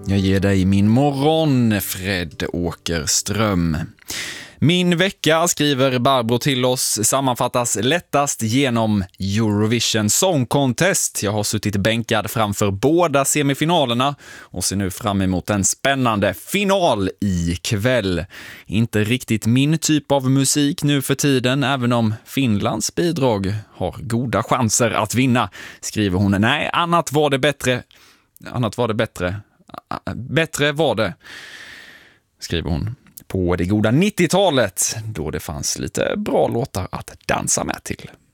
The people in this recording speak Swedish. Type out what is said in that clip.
Jag ger dig min morgon, Fred Åkerström. Min vecka, skriver Barbro till oss, sammanfattas lättast genom Eurovision Song Contest. Jag har suttit bänkad framför båda semifinalerna och ser nu fram emot en spännande final ikväll. Inte riktigt min typ av musik nu för tiden, även om Finlands bidrag har goda chanser att vinna, skriver hon. Nej, annat var det bättre. Bättre var det, skriver hon, på det goda 90-talet, då det fanns lite bra låtar att dansa med till.